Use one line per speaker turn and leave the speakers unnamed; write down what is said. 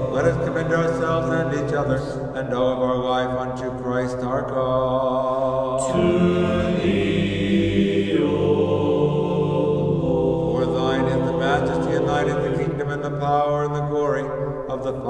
Let us commend ourselves and each other, and all of our life unto Christ our God.
To thee, O
For thine is the majesty, and thine is the kingdom, and the power, and the glory of the Father,